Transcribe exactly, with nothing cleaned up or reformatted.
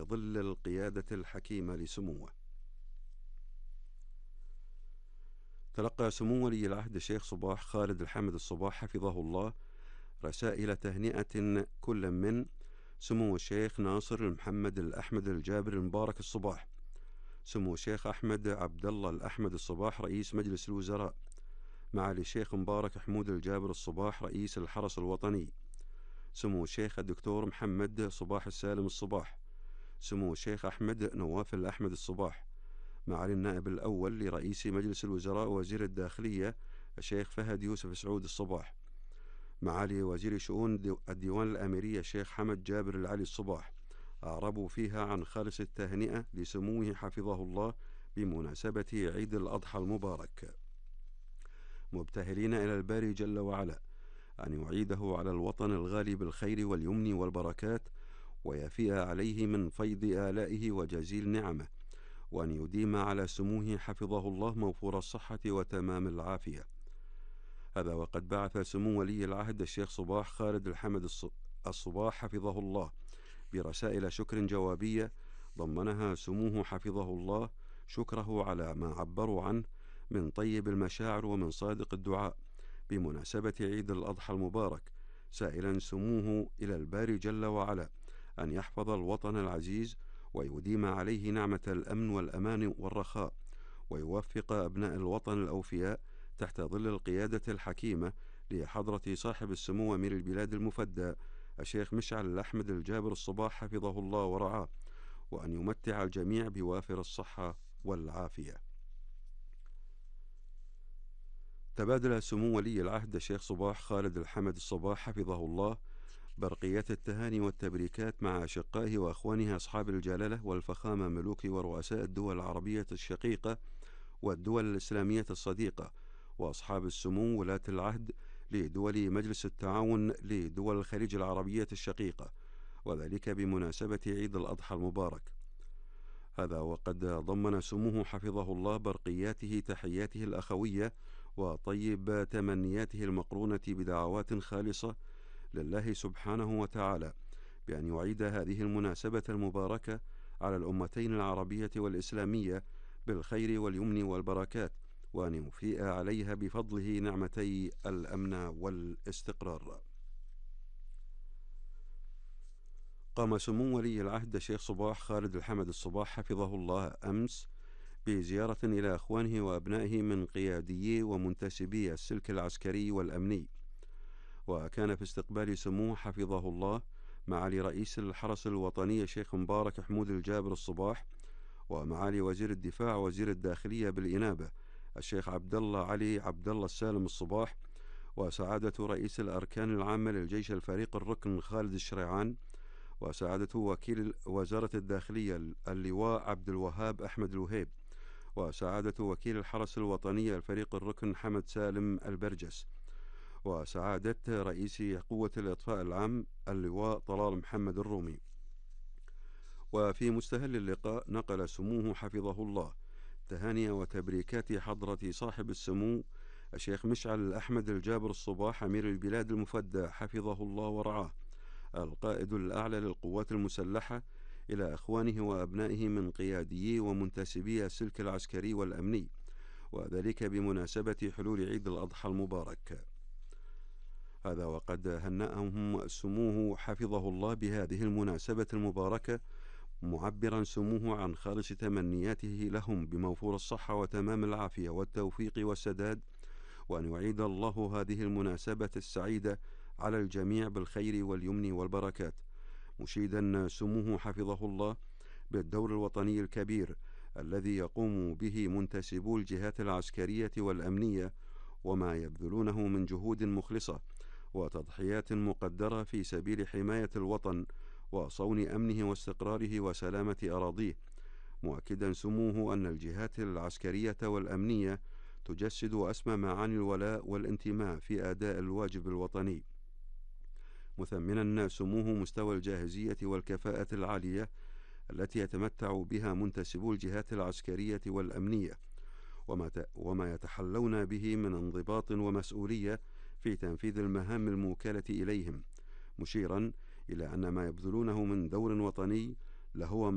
ظل القيادة الحكيمة لسموه. تلقى سمو ولي العهد الشيخ صباح خالد الحمد الصباح حفظه الله رسائل تهنئة، كل من سمو الشيخ ناصر المحمد الأحمد الجابر المبارك الصباح، سمو الشيخ أحمد عبد الله الأحمد الصباح رئيس مجلس الوزراء، معالي الشيخ مبارك حمود الجابر الصباح رئيس الحرس الوطني، سمو الشيخ الدكتور محمد صباح السالم الصباح، سمو الشيخ أحمد نواف الأحمد الصباح، معالي النائب الأول لرئيس مجلس الوزراء وزير الداخلية الشيخ فهد يوسف سعود الصباح، معالي وزير شؤون الديوان الأميرية الشيخ حمد جابر العلي الصباح، أعربوا فيها عن خالص التهنئة لسموه حفظه الله بمناسبة عيد الأضحى المبارك، مبتهلين إلى الباري جل وعلا أن يعيده على الوطن الغالي بالخير واليمن والبركات، ويفيء عليه من فيض آلائه وجزيل نعمه، وأن يديم على سموه حفظه الله موفور الصحة وتمام العافية. هذا وقد بعث سمو ولي العهد الشيخ صباح خالد الحمد الصباح حفظه الله برسائل شكر جوابية ضمنها سموه حفظه الله شكره على ما عبروا عنه من طيب المشاعر ومن صادق الدعاء بمناسبة عيد الأضحى المبارك، سائلا سموه إلى الباري جل وعلا أن يحفظ الوطن العزيز ويديم عليه نعمة الأمن والأمان والرخاء، ويوفق أبناء الوطن الأوفياء تحت ظل القيادة الحكيمة لحضرة صاحب السمو أمير البلاد المفدى الشيخ مشعل الأحمد الجابر الصباح حفظه الله ورعاه، وأن يمتع الجميع بوافر الصحة والعافية. تبادل سمو ولي العهد الشيخ صباح خالد الحمد الصباح حفظه الله برقيات التهاني والتبريكات مع أشقائه وأخوانه أصحاب الجلالة والفخامة ملوك ورؤساء الدول العربية الشقيقة والدول الإسلامية الصديقة، وأصحاب السمو ولاة العهد لدول مجلس التعاون لدول الخليج العربية الشقيقة، وذلك بمناسبة عيد الأضحى المبارك. هذا وقد ضمن سموه حفظه الله برقياته تحياته الأخوية وطيب تمنياته المقرونة بدعوات خالصة لله سبحانه وتعالى بأن يعيد هذه المناسبة المباركة على الأمتين العربية والإسلامية بالخير واليمن والبركات، وأن يوفي عليها بفضله نعمتي الأمن والاستقرار. قام سمو ولي العهد الشيخ صباح خالد الحمد الصباح حفظه الله أمس بزيارة إلى أخوانه وأبنائه من قياديي ومنتسبي السلك العسكري والأمني، وكان في استقبال سموه حفظه الله معالي رئيس الحرس الوطني الشيخ مبارك حمود الجابر الصباح، ومعالي وزير الدفاع وزير الداخلية بالإنابة الشيخ عبد الله علي عبد الله السالم الصباح، وسعادة رئيس الأركان العامة للجيش الفريق الركن خالد الشريعان، وسعادة وكيل وزارة الداخلية اللواء عبد الوهاب أحمد الوهيب، وسعادة وكيل الحرس الوطني الفريق الركن حمد سالم البرجس، وسعادة رئيس قوة الإطفاء العام اللواء طلال محمد الرومي. وفي مستهل اللقاء نقل سموه حفظه الله تهاني وتبريكات حضرة صاحب السمو الشيخ مشعل الأحمد الجابر الصباح أمير البلاد المفدى حفظه الله ورعاه القائد الأعلى للقوات المسلحة إلى أخوانه وأبنائه من قياديي ومنتسبي السلك العسكري والأمني، وذلك بمناسبة حلول عيد الأضحى المبارك. هذا وقد هنأهم سموه حفظه الله بهذه المناسبة المباركة، معبرا سموه عن خالص تمنياته لهم بموفور الصحة وتمام العافية والتوفيق والسداد، وأن يعيد الله هذه المناسبة السعيدة على الجميع بالخير واليمن والبركات، مشيدا سموه حفظه الله بالدور الوطني الكبير الذي يقوم به منتسبو الجهات العسكرية والأمنية، وما يبذلونه من جهود مخلصة وتضحيات مقدرة في سبيل حماية الوطن وصون أمنه واستقراره وسلامة أراضيه، مؤكدا سموه أن الجهات العسكرية والأمنية تجسد أسمى معاني الولاء والانتماء في أداء الواجب الوطني، مثمنا سموه مستوى الجاهزية والكفاءة العالية التي يتمتع بها منتسبو الجهات العسكرية والأمنية، وما وما يتحلون به من انضباط ومسؤولية في تنفيذ المهام الموكلة إليهم، مشيرا إلى أن ما يبذلونه من دور وطني لهو